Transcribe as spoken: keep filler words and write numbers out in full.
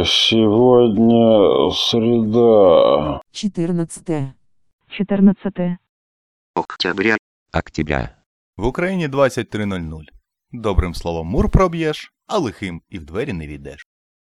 Сегодня среда. четырнадцатое. четырнадцатое октября. Октября. В Україні двадцять три нуль нуль. Добрим словом мур проб'єш, а лихим і в двері не війдеш.